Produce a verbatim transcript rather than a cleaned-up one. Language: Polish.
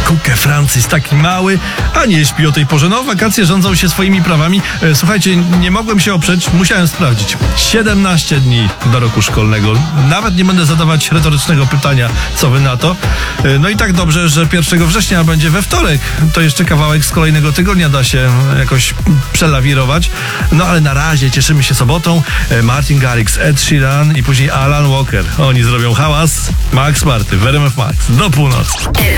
Kukę Francis, taki mały, a nie śpi o tej porze. No, wakacje rządzą się swoimi prawami. E, słuchajcie, nie mogłem się oprzeć, musiałem sprawdzić. siedemnaście dni do roku szkolnego. Nawet nie będę zadawać retorycznego pytania, co wy na to. E, no i tak dobrze, że pierwszego września będzie we wtorek. To jeszcze kawałek z kolejnego tygodnia da się jakoś przelawirować. No ale na razie cieszymy się sobotą. E, Martin Garrix, Ed Sheeran i później Alan Walker. Oni zrobią hałas. Max Marty w R M F Max. Do północy.